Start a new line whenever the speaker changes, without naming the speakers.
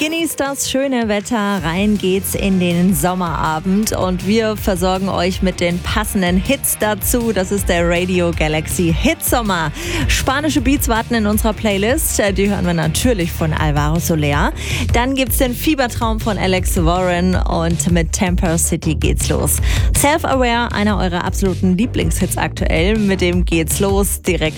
Genießt das schöne Wetter, rein geht's in den Sommerabend und wir versorgen euch mit den passenden Hits dazu. Das ist der Radio Galaxy Hitsommer. Spanische Beats warten in unserer Playlist. Die hören wir natürlich von Alvaro Soler. Dann gibt's den Fiebertraum von Alex Warren und mit Temper City geht's los. Self-Aware, einer eurer absoluten Lieblingshits aktuell. Mit dem geht's los direkt